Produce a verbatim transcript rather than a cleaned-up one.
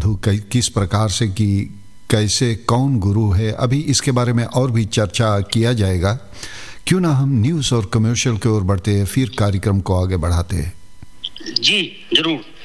मधु किस प्रकार से की, कैसे, कौन गुरु है, अभी इसके बारे में और भी चर्चा किया जाएगा। क्यों ना हम न्यूज़ और कमर्शियल की ओर बढ़ते हैं, फिर कार्यक्रम को आगे बढ़ाते हैं। जी जरूर।